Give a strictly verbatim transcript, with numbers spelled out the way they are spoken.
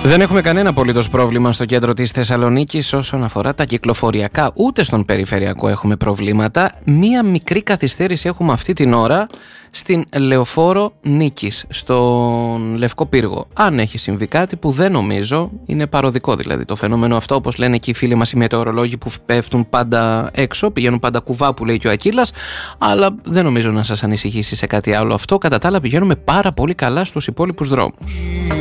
Δεν έχουμε κανένα απολύτως πρόβλημα στο κέντρο της Θεσσαλονίκης όσον αφορά τα κυκλοφοριακά, ούτε στον περιφερειακό έχουμε προβλήματα. Μία μικρή καθυστέρηση έχουμε αυτή την ώρα στην Λεωφόρο Νίκης, στον Λευκό Πύργο. Αν έχει συμβεί κάτι, που δεν νομίζω, είναι παροδικό δηλαδή το φαινόμενο αυτό, όπως λένε και οι φίλοι μας οι μετεωρολόγοι που πέφτουν πάντα έξω, πηγαίνουν πάντα κουβά που λέει και ο Ακύλας, αλλά δεν νομίζω να σας ανησυχήσει σε κάτι άλλο αυτό. Κατά τα άλλα πηγαίνουμε πάρα πολύ καλά στους υπόλοιπους δρόμους.